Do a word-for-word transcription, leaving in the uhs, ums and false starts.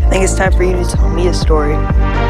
I think it's time for you to tell me a story.